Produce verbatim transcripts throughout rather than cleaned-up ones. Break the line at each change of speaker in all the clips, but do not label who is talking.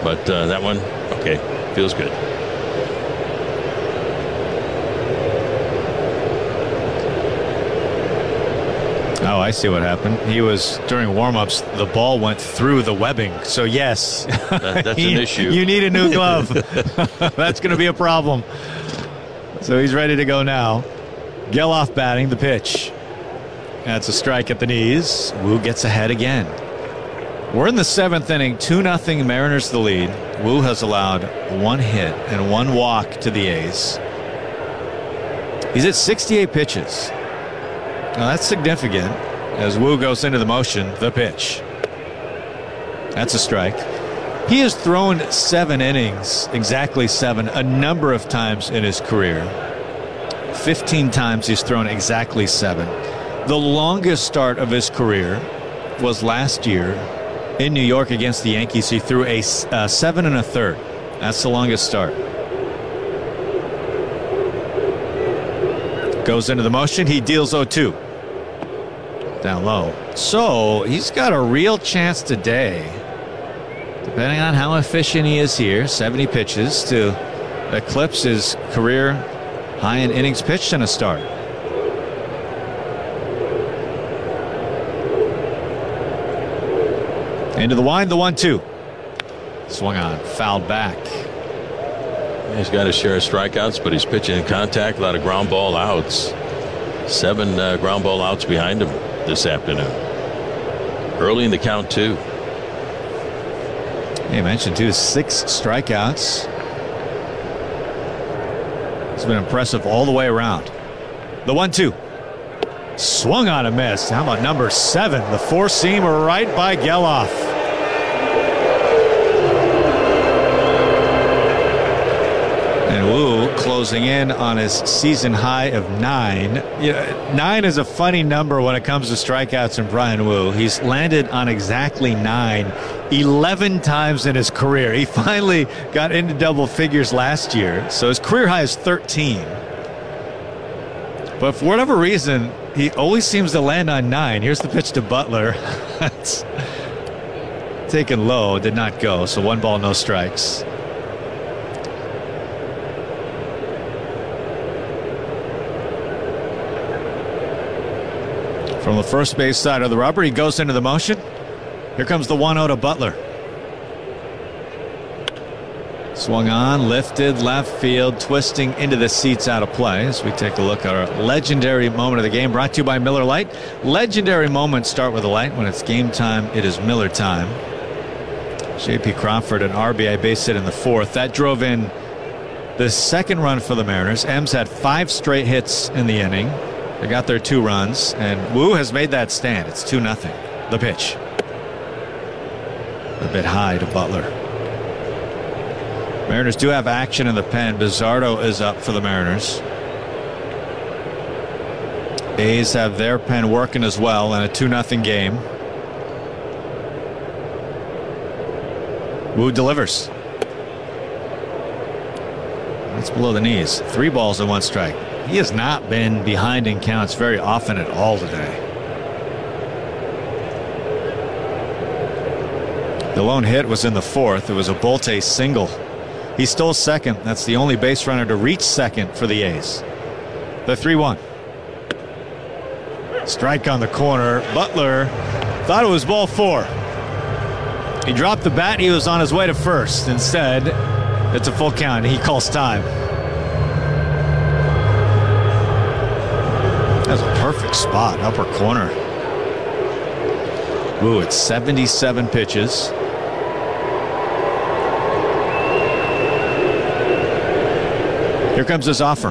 But uh, that one, okay, feels good.
Oh, I see what happened. He was, during warm-ups, the ball went through the webbing. So, yes.
That, that's
he,
an issue.
You need a new glove. That's going to be a problem. So he's ready to go now. Geloff batting the pitch. That's a strike at the knees. Woo gets ahead again. We're in the seventh inning, two nothing Mariners the lead. Woo has allowed one hit and one walk to the A's. He's at sixty-eight pitches. Now that's significant as Woo goes into the motion, the pitch. That's a strike. He has thrown seven innings, exactly seven, a number of times in his career. fifteen times he's thrown exactly seven. The longest start of his career was last year in New York against the Yankees. He threw a uh, seven and a third. That's the longest start. Goes into the motion. He deals oh two. Down low. So he's got a real chance today, depending on how efficient he is here, seventy pitches, to eclipse his career high in innings pitched in a start. Into the wind, the one two. Swung on, fouled back.
He's got his share of strikeouts, but he's pitching in contact, a lot of ground ball outs. Seven uh, ground ball outs behind him this afternoon. Early in the count, too.
He mentioned, too, six strikeouts. It's been impressive all the way around. The one two. Swung on a miss. How about number seven? The four-seamer right by Geloff. And Woo closing in on his season high of nine. You know, nine is a funny number when it comes to strikeouts in Bryan Woo. He's landed on exactly nine eleven times in his career. He finally got into double figures last year, so his career high is thirteen. But for whatever reason, he always seems to land on nine. Here's the pitch to Butler. That's taken low, did not go, so one ball, no strikes. From the first base side of the rubber, he goes into the motion. Here comes the one oh to Butler. Swung on, lifted, left field, twisting into the seats, out of play. As we take a look at our legendary moment of the game, brought to you by Miller Lite. Legendary moments start with a light. When it's game time, it is Miller time. J P Crawford, an R B I base hit in the fourth. That drove in the second run for the Mariners. Ems had five straight hits in the inning. They got their two runs, and Woo has made that stand. It's two nothing. The pitch. A bit high to Butler. Mariners do have action in the pen. Bizzardo is up for the Mariners. A's have their pen working as well in a two nothing game. Woo delivers. It's below the knees. Three balls and one strike. He has not been behind in counts very often at all today. The lone hit was in the fourth. It was a Bolte single. He stole second. That's the only base runner to reach second for the A's. The three one. Strike on the corner. Butler thought it was ball four. He dropped the bat. He was on his way to first. Instead, it's a full count. He calls time. That's a perfect spot, upper corner. Ooh, it's seventy-seven pitches. Here comes his offer.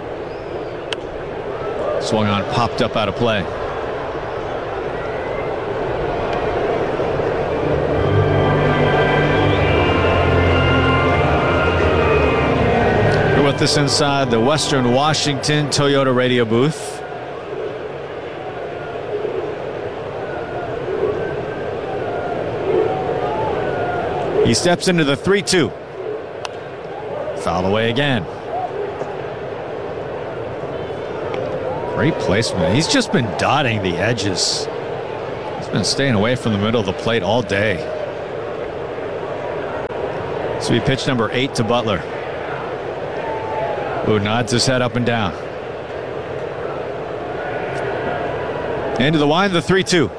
Swung on, popped up out of play. We're with this inside the Western Washington Toyota radio booth. He steps into the three two. Fouled away again. Great placement. He's just been dotting the edges. He's been staying away from the middle of the plate all day. So we pitch number eight to Butler. Who nods his head up and down. Into the wind, the three two.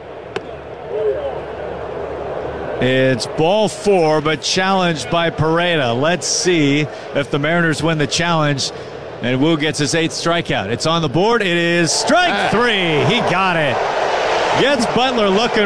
It's ball four, but challenged by Pereda. Let's see if the Mariners win the challenge. And Wu gets his eighth strikeout. It's on the board. It is strike three. He got it. Gets Butler looking